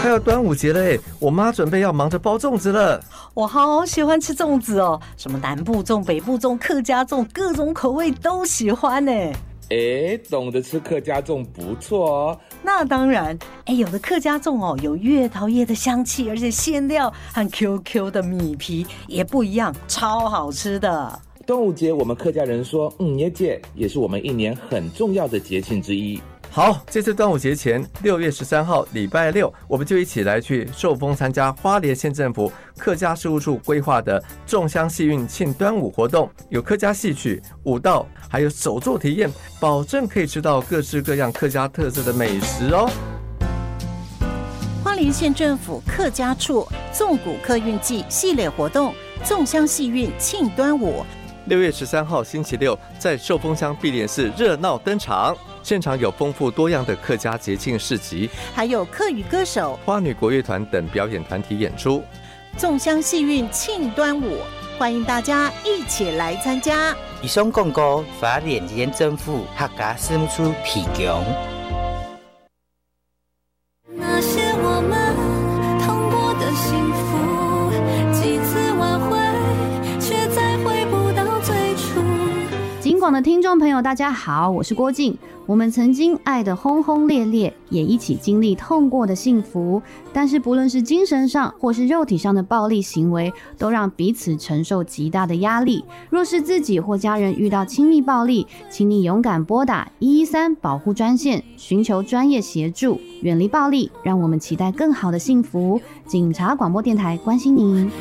快要端午节了哎，我妈准备要忙着包粽子了。 我好喜欢吃粽子哦，什么南部粽、北部粽、客家粽，各种口味都喜欢呢。 懂得吃客家粽不错哦。 那当然，有的客家粽哦，有月桃叶的香气，而且馅料和 QQ 的米皮也不一样，超好吃的。 端午节我们客家人说耶节，也是我们一年很重要的节庆之一。 好，这次端午节前6月13号礼拜六，我们就一起来去寿丰参加花莲县政府客家事务处规划的粽香戏运庆端午活动，有客家戏曲、舞蹈，还有手作体验，保证可以吃到各式各样客家特色的美食哦。 花莲县政府客家处粽谷客运季系列活动粽香戏运庆端午 ，6月13号星期六，在寿丰乡碧莲寺热闹登场。现场有丰富多样的客家节庆市集， 还有客语歌手、 花女国乐团等表演团体演出。 粽香戏运庆端午，欢迎大家一起来参加。 以上广告花莲县政府客家事务处提供。 那些我们痛过的幸福，几次挽回，却再回不到最初。 警广的听众朋友，大家好，我是郭静。我们曾经爱得轰轰烈烈，也一起经历痛过的幸福，但是不论是精神上或是肉体上的暴力行为，都让彼此承受极大的压力。若是自己或家人遇到亲密暴力，请你勇敢拨打113保护专线，寻求专业协助，远离暴力，让我们期待更好的幸福。警察广播电台关心您。